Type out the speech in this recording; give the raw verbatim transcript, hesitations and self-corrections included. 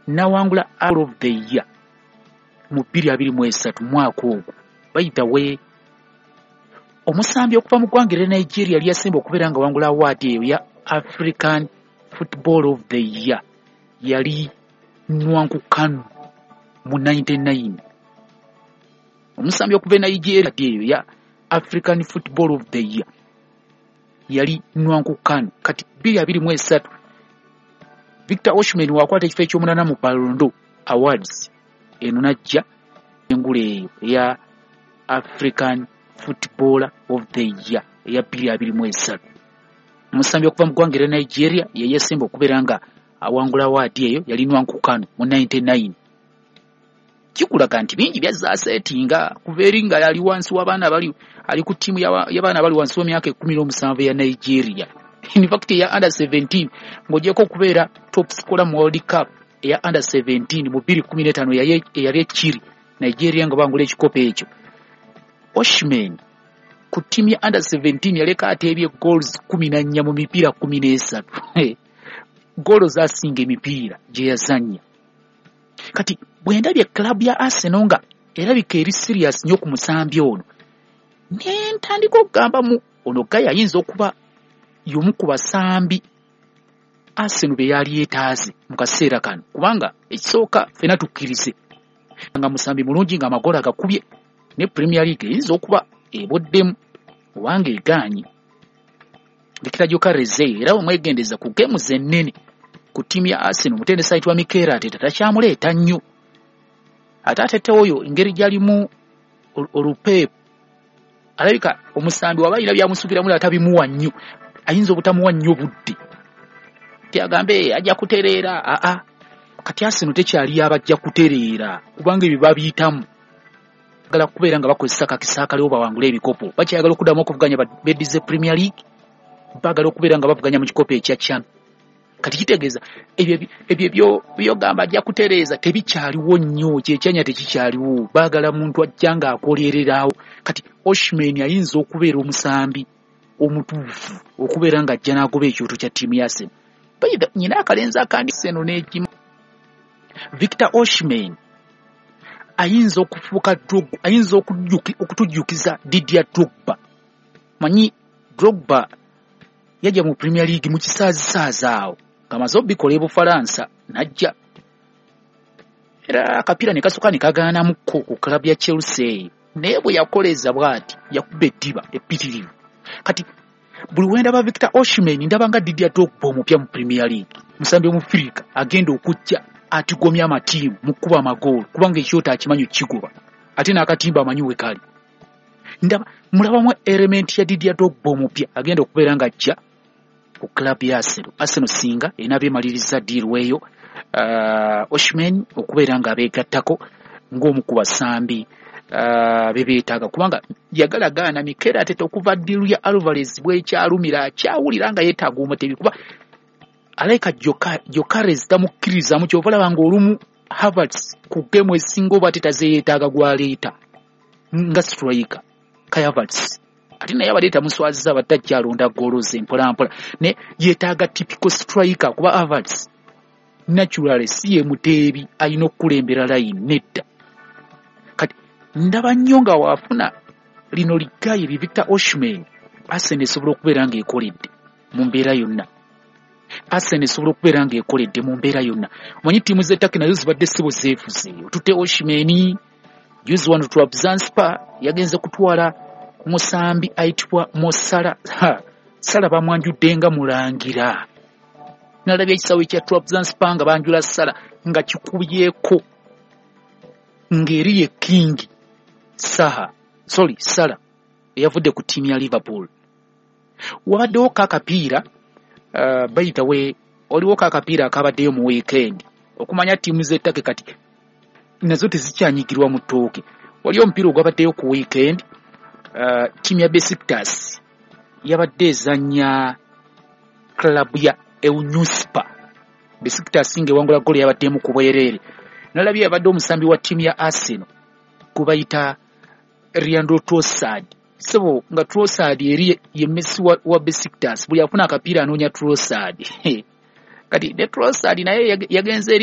nawangula All of the Year mu bbiri abiri mu esatu mwaka ogwo. By the way, omusambi okuva mu ggwanga erya Nigeria yali yasemba okubeera nga wangula award eyo ya African Football of the Year yali Nwankwo Kanu mu ninety-nine. Omusambi okuva e Nigeria eyo ya African Football of the Year yali Nwankwo Kanu. Kati bbiri abiri mu esatu Victor Osimhen wakwata ekifo ekyomunana mu Ballon d'Or Awards eno najja engule eyo ya African Footballer of the Year ya bbiri abiri mu esatu. Omusambi okuva mu ggwanga erya Nigeria ye yasemba okubeera nga awangula award eyo yali Nwankwo Kanu mu ninety-nine. Kikulaga nti bingi byazaasetinga kuva eri nga yali wansi w'abaana bali ali ku ttiimu y'abaana bali wansi w'emyaka ekkumi n'omusanvu ya Nigeria. In fact ya under seventeen ng'ogyeko okubeera top scorer mu World Cup ya under seventeen mu bbiri kumi n'etaano eyali ekiri Nigeria nga bangula ekikopo ekyo. Osimhen ku ttiimu ya under seventeen yaleka ateebye goals kumi na nnya mu mipiira kumi n'esatu. Goolo zaasinga emipiira gye yazannya. Kati bwe ndabye club ya Arsenal nga erabika eri serious nnyo ku musambi ono, ne ntandika okugamba mu ono Gaya ayinza okuba y'omu ku basambi Arsenal be yali yeetaaze mu kaseera kano, kubanga ekisooka ffenna tukkirize nga musambi mulungi nga amagoolo agakubye ne Premier League eyinza okuba eboddemu obanga egaanye. Victor Gyökeres era omwegendeza ku geemu zennene ku ttiimu ya Arsenal mutendesi ayitibwa Mikel Arteta takyamuleeta nnyo. Ate Arteta oyo engeri gy'alimu olupeepu alabika omusambi waba alina byamusukiramu atabimuwa nnyo, ayinza obutamuwa nnyo budde tiagambe ajja kutereera. Aa kati Arsenal tekyali abajja kutereera kubanga ebyo babiyitamu bagala kubeera nga bakozesa kakisaakale oba bawangula ebikopo. Bakyayagala okuddamu okuvuganya beddize Premier League, bagala okubeera nga bavuganya mu kikopo ekya CHAN. Kati kitegeeza ebyo byogamba ajja kutereeza tebikyaliwo nnyo, kyekyanya tekikyaliwo, baagala muntu ajja nga akolererawo. Kati Osimhen ayinza okubeera omusambi omutuufu okubeera nga ajja n'agoba ekyoto kya ttiimu ya Arsenal. Bayita nyina akalenzi akandi Arsenal n'ekimu. Victor Osimhen ayinza okufuuka Drogba, ayinza okutujjukiza Didier Drogba. Manyi Drogba yajja mu Premier League mu kisaazi-saazi awo ng'amaze obbikola e Bufalansa n'ajja. Era akapiira ne kasooka ne kagaanamukko ku klabu ya Chelsea, naye bwe yakoleza bw'ati yakuba eddiba eppitirivu. Kati buli we ndaba Victor Osimhen ndaba nga Didier Drogba omupya mu Premier League, musambi Omufirika agenda okujja atigomya amatiimu mu kkuba amagoolo kubanga ekyoto akimanyi kigoba ate n'akatimba amanyi we kali. Ndaba mulabamu element ya Didier Drogba omupya agenda okubeera nga ajja ku club ya Arsenal. Arsenal singa enaabeemaliriza deal eyo uh, Osimhen okubeera nga abeegattako ng'omu ku basambi uh, bebeetaaga kubanga yagala gaana Mikel Arteta okuva deal ya Alvarez bwekyalumira akyawulira nga yeetaaga omutebi kuba alaika Gyökeres tamukkirizamu kyova olaba ng'olumu Havertz ku geemu esinga oba Arteta ze yeetaaga gwaleeta nga striker Kai Havertz ate naye abadde tamuswaziza batakyalonda goolo ze mpola mpola ne yeetaaga typical striker kuba Havertz naturally si ye muteebi alina okukulembera line nedda. Kati ndaba nnyo nga waafuna lino ligayi li Victor Osimhen, Arsenal esobola okubeera nga ekoledde mu mbeera yonna. Arsenal esobola okubeera nga ekoledde mu mbeera yonna. Omanyi ttiimu z'ettaka nazo zibadde sibo zeefuze. Otute Osimhen juzi wano Trabzonspor yagenze kutwala musambi ayitibwa Mo Salah. Salah bamwanjudde nga mulangira. Nalabye ekisawo ekya Trabzonspor nga banjula Salah nga kikubyeko ng'eri ye King Saha sorry Salah eyavudde ku ttiimu ya Liverpool. Wabaddewo kakapiira uh, by the way oliwo kakapiira akabaddeyo mu weekend okumanya ttiimu z'ettaka kati nazo tezikyanyigirwa mu ttooke. Waliwo omupiira ogwabaddeyo ku weekend uh, ttiimu ya Besiktas yabadde ezannya klabu ya Eunuspa. Besiktas ng'ewangula goolo yabaddemu ku bwereere. Nalabye yabadde omusambi wa ttiimu ya Arsenal kubayita Leandro Trossard. Sebo nga Trossard eri ye Messi wa, wa Besiktas buli afuna akapiira anoonya Trossard. Kati ne Trossard naye yagenze